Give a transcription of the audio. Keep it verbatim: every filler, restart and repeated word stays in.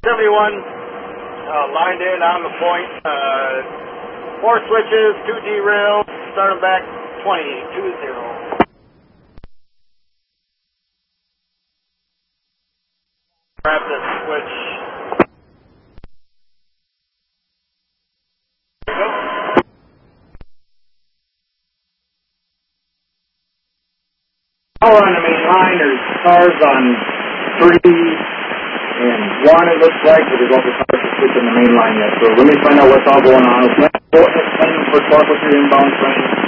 seventy-one, uh, lined in on the point. Uh, four switches, two derails, starting back twenty, two zero. Grab the switch. There you go. Power on the main line. There's cars on three and one, it looks like, but there's also cars that switch on the main line yet. So let me find out what's all going on. Go ahead, for twelve with your inbound train.